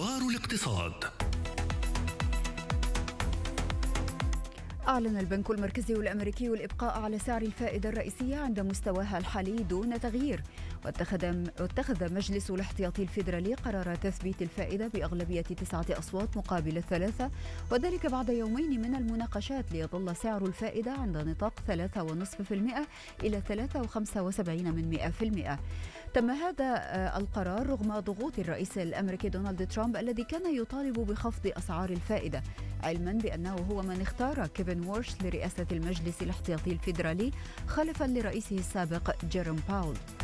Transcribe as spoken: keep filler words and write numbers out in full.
أخبار الاقتصاد. أعلن البنك المركزي الأمريكي الإبقاء على سعر الفائدة الرئيسية عند مستواها الحالي دون تغيير، واتخذ واتخذ مجلس الاحتياطي الفيدرالي قرار تثبيت الفائدة بأغلبية تسعة أصوات مقابل الثلاثة، وذلك بعد يومين من المناقشات ليظل سعر الفائدة عند نطاق ثلاثة فاصلة خمسة بالمئة إلى ثلاثة فاصلة خمسة وسبعين من مئة بالمئة. تم هذا القرار رغم ضغوط الرئيس الأمريكي دونالد ترامب الذي كان يطالب بخفض أسعار الفائدة، علما بأنه هو من اختار كيفن وورش لرئاسة المجلس الاحتياطي الفيدرالي خلفا لرئيسه السابق جيروم باول.